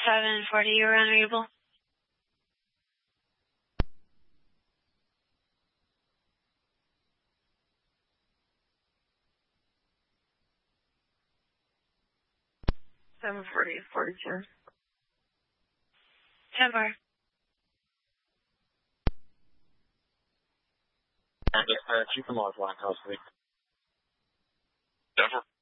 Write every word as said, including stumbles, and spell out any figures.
seven forty, you're unreadable. seven forty, forty-two. ten bar. And uh, keep them offline, house week. Denver.